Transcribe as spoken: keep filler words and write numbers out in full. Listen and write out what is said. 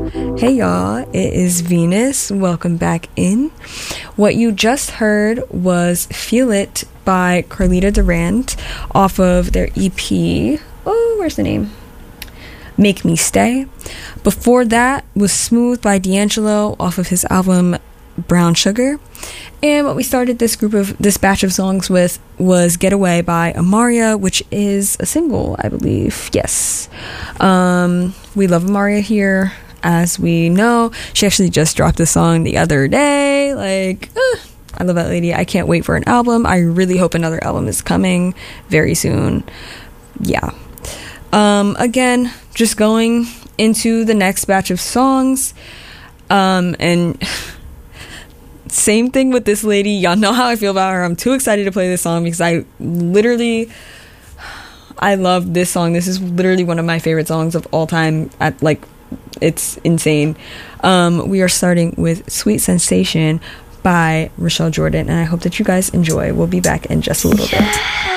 Hey y'all, it is Venus. Welcome back in. What you just heard was Feel It by Carlita Durant off of their E P. Oh, where's the name? Make Me Stay. Before that was Smooth by D'Angelo off of his album Brown Sugar. And what we started this group of this batch of songs with was Getaway by Amaria, which is a single, I believe. Yes. Um, we love Amaria here. As we know, she actually just dropped a song the other day. Like, eh, I love that lady. I can't wait for an album. I really hope another album is coming very soon. Yeah. Um, again, just going into the next batch of songs. Um, and same thing with this lady. Y'all know how I feel about her. I'm too excited to play this song because I literally, I love this song. This is literally one of my favorite songs of all time. At like, it's insane. Um, we are starting with Sweet Sensation by Rochelle Jordan, and I hope that you guys enjoy. We'll be back in just a little bit.